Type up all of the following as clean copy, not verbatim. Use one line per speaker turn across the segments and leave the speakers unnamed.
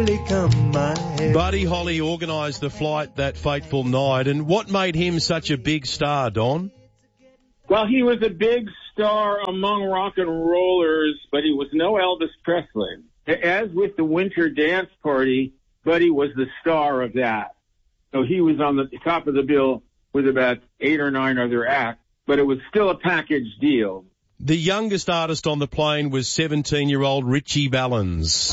nearly come my head.
Buddy Holly organised the flight that fateful night, and what made him such a big star, Don?
Well, he was a big star among rock and rollers, but he was no Elvis Presley. As with the Winter Dance Party, Buddy was the star of that. So he was on the top of the bill with about 8 or 9 other acts, but it was still a package deal.
The youngest artist on the plane was 17-year-old Ritchie Valens.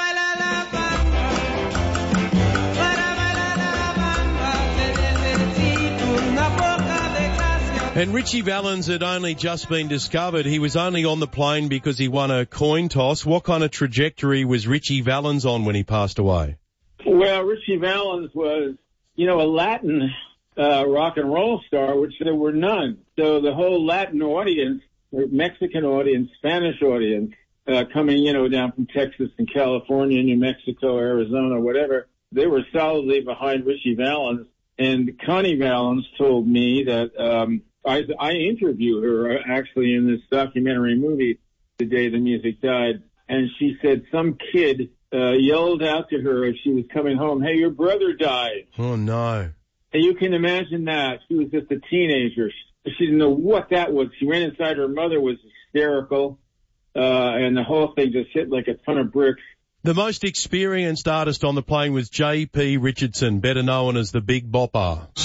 And Ritchie Valens had only just been discovered. He was only on the plane because he won a coin toss. What kind of trajectory was Ritchie Valens on when he passed away?
Well, Ritchie Valens was, a Latin rock and roll star, which there were none. So the whole Latin audience, Mexican audience, Spanish audience, coming, down from Texas and California, New Mexico, Arizona, whatever, they were solidly behind Ritchie Valens. And Connie Valens told me that I interviewed her actually in this documentary movie, The Day the Music Died, and she said some kid yelled out to her as she was coming home, "Hey, your brother died."
Oh, no.
And you can imagine that. She was just a teenager. She didn't know what that was. She ran inside her mother, was hysterical, and the whole thing just hit like a ton of bricks.
The most experienced artist on the plane was J.P. Richardson, better known as the Big Bopper.